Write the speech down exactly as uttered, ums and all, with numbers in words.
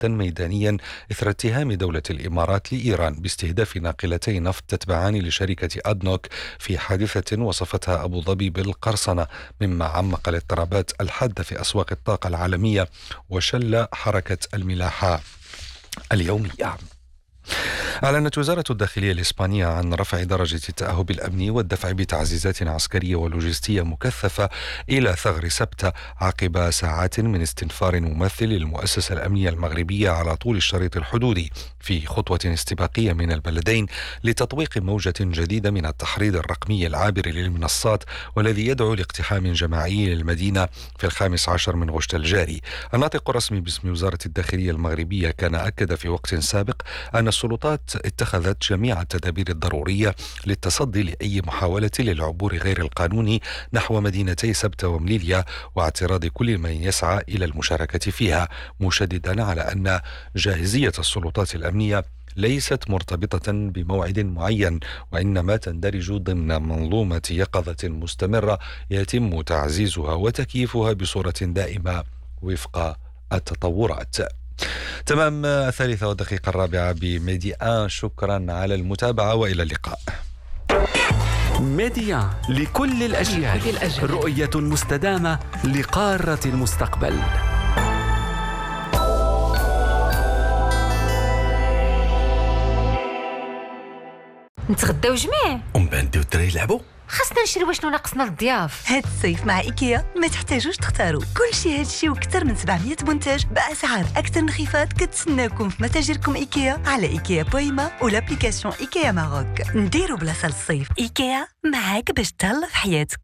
ميدانيا إثر اتهام دولة الإمارات لإيران باستهداف ناقلتي نفط تتبعان لشركة أدنوك في حادثة وصفتها أبو ظبي بالقرصنة، مما عمق الاضطرابات الحادة في أسواق الطاقة العالمية وشل حركة الملاحة اليومية. أعلنت وزارة الداخلية الإسبانية عن رفع درجة التأهب الأمني والدفع بتعزيزات عسكرية ولوجستية مكثفة إلى ثغر سبتة عقب ساعات من استنفار ممثل للمؤسسة الأمنية المغربية على طول الشريط الحدودي، في خطوة استباقية من البلدين لتطويق موجة جديدة من التحريض الرقمي العابر للمنصات، والذي يدعو لاقتحام جماعي للمدينة في الخامس عشر من غشت الجاري. الناطق الرسمي باسم وزارة الداخلية المغربية كان أكد في وقت سابق أن السلطات اتخذت جميع التدابير الضرورية للتصدي لأي محاولة للعبور غير القانوني نحو مدينتي سبتة ومليليا، واعتراض كل من يسعى إلى المشاركة فيها، مشددا على أن جاهزية السلطات الأمنية ليست مرتبطة بموعد معين، وإنما تندرج ضمن منظومة يقظة مستمرة يتم تعزيزها وتكييفها بصورة دائمة وفق التطورات. تمام الثالثة والدقيقة الرابعة بميديا. شكرا على المتابعة وإلى اللقاء. ميديا لكل الأجيال، رؤية مستدامة لقارة المستقبل. نتغداو جميع ومن بعد نديو الدراري يلعبوا. خاصنا نشري شنو ناقصنا للضياف. هاد الصيف مع إيكيا ما تحتاجوش تختاروا، كل شيء هادشي وكثر من سبعمية منتج بأسعار أكثر انخفاض كتسناكم في متاجركم إيكيا على إيكيا بويما والابليكاسيون إيكيا ماروك. نديروا بلاصة للصيف. إيكيا معاك باش تهلا في حياتك.